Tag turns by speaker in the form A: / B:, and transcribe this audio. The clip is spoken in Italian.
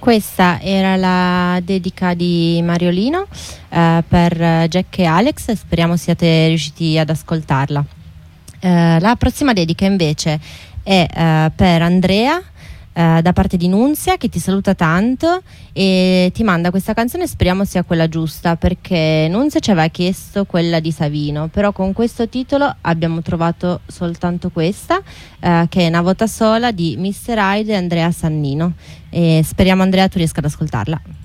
A: Questa era la dedica di Mariolino per Jack e Alex, speriamo siate riusciti ad ascoltarla. La prossima dedica invece è per Andrea, da parte di Nunzia, che ti saluta tanto e ti manda questa canzone, speriamo sia quella giusta, perché Nunzia ci aveva chiesto quella di Savino, però con questo titolo abbiamo trovato soltanto questa, che è Una volta sola di Mr. Hyde e Andrea Sannino, e speriamo, Andrea, tu riesca ad ascoltarla.